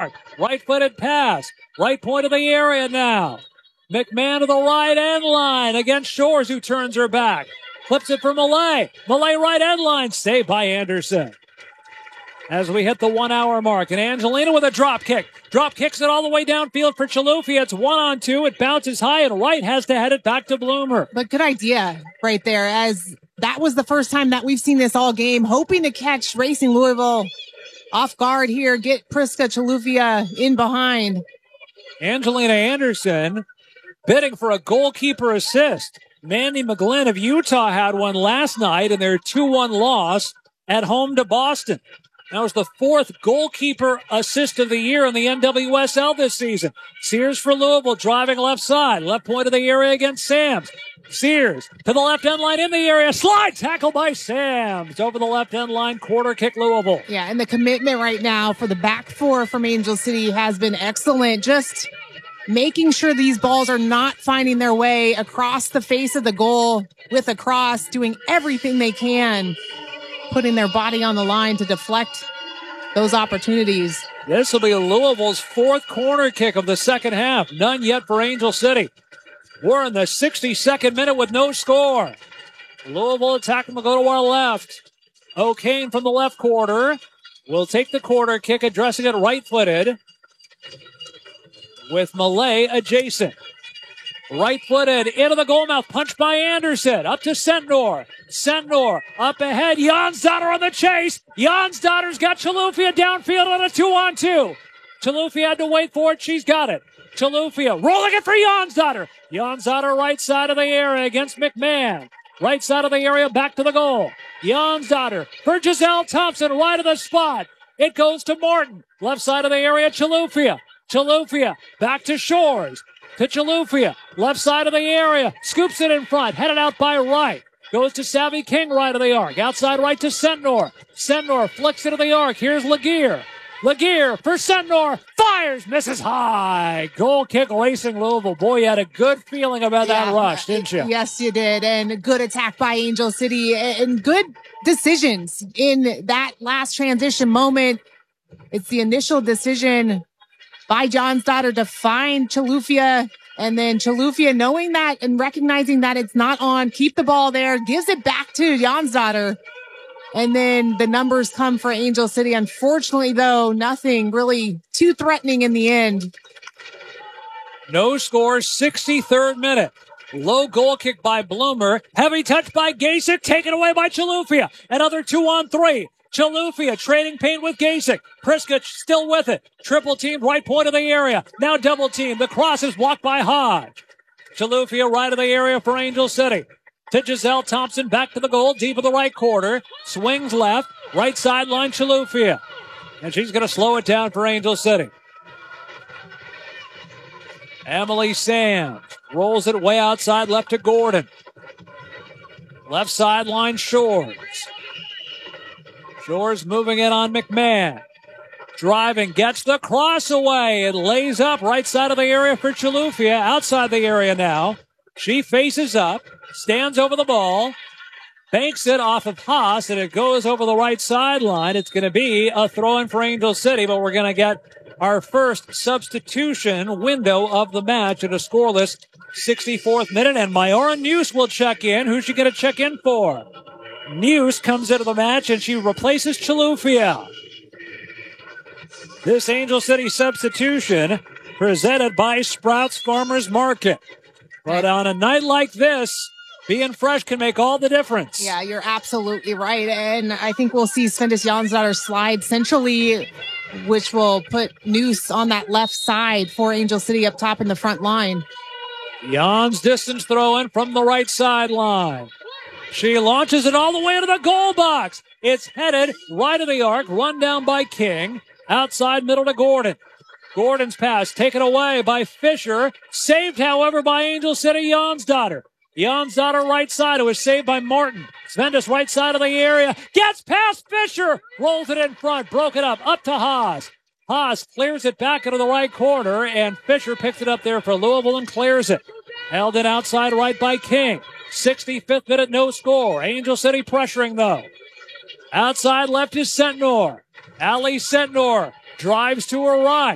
arc. Right-footed pass. Right point of the area now. McMahon to the right end line against Shores, who turns her back. Flips it for Malay. Malay right end line. Saved by Anderson. As we hit the 1 hour mark. And Angelina with a drop kick. Drop kicks it all the way downfield for Chilufya. It's 1-on-2. It bounces high, and Wright has to head it back to Bloomer. But good idea right there, as that was the first time that we've seen this all game. Hoping to catch Racing Louisville off guard here. Get Priska Chilufya in behind. Angelina Anderson bidding for a goalkeeper assist. Mandy McGlynn of Utah had one last night in their 2-1 loss at home to Boston. That was the 4th goalkeeper assist of the year in the NWSL this season. Sears for Louisville, driving left side. Left point of the area against Sams. Sears to the left end line in the area. Slide tackle by Sams. Over the left end line, quarter kick Louisville. Yeah, and the commitment right now for the back four from Angel City has been excellent. Just making sure these balls are not finding their way across the face of the goal with a cross, doing everything they can, putting their body on the line to deflect those opportunities. This will be Louisville's 4th corner kick of the second half. None yet for Angel City. We're in the 62nd minute with no score. Louisville attacking will go to our left. O'Kane from the left quarter will take the corner kick, addressing it right-footed with Malay adjacent. Right-footed into the goal mouth. Punched by Anderson. Up to Sentnor. Sentnor up ahead. Jonsdottir on the chase. Jonsdottir's got Chilufya downfield on a 2-on-2. Chilufya had to wait for it. She's got it. Chilufya rolling it for Jonsdottir. Jonsdottir right side of the area against McMahon. Right side of the area back to the goal. Jonsdottir for Giselle Thompson right of the spot. It goes to Martin. Left side of the area, Chilufya. Chilufya back to Shores. To Chilufya, left side of the area, scoops it in front, headed out by Wright. Goes to Savvy King, right of the arc. Outside right to Sentnor. Sentnor flicks it to the arc. Here's Laguerre. Laguerre for Sentnor. Fires, misses high. Goal kick, Racing Louisville. Boy, you had a good feeling about that rush, didn't you? Yes, you did. And good attack by Angel City and good decisions in that last transition moment. It's the initial decision by Jonsdottir to find Chilufya, and then Chilufya, knowing that and recognizing that it's not on, keep the ball there, gives it back to Jonsdottir, and then the numbers come for Angel City. Unfortunately, though, nothing really too threatening in the end. No score, 63rd minute. Low goal kick by Bloomer. Heavy touch by Gasick, taken away by Chilufya. Another 2-on-3. Chilufya trading paint with Gasick. Priska still with it. Triple team right point of the area. Now double team. The cross is blocked by Hodge. Chilufya right of the area for Angel City. To Giselle Thompson, back to the goal, deep of the right quarter. Swings left, right sideline Chilufya. And she's going to slow it down for Angel City. Emily Sams rolls it way outside left to Gordon. Left sideline Shores. Shores moving it on McMahon. Driving, gets the cross away and lays up right side of the area for Chilufya. Outside the area now. She faces up, stands over the ball, banks it off of Haas, and it goes over the right sideline. It's going to be a throw-in for Angel City, but we're going to get our first substitution window of the match at a scoreless 64th minute. And Mayara Neuse will check in. Who's she going to check in for? Neuse comes into the match, and she replaces Chilufya. This Angel City substitution presented by Sprouts Farmers Market. But on a night like this, being fresh can make all the difference. Yeah, you're absolutely right. And I think we'll see Svendis Jonsdottir slide centrally, which will put Neuse on that left side for Angel City up top in the front line. Jan's distance throw in from the right sideline. She launches it all the way into the goal box. It's headed right of the arc, run down by King. Outside middle to Gordon. Gordon's pass taken away by Fisher. Saved, however, by Angel City Jonsdottir. Jonsdottir right side. It was saved by Martin. Svendis right side of the area. Gets past Fisher. Rolls it in front. Broke it up to Haas. Haas clears it back into the right corner, and Fisher picks it up there for Louisville and clears it. Held in outside right by King. 65th minute, no score. Angel City pressuring, though. Outside left is Sentnor. Allie Sentnor drives to her right.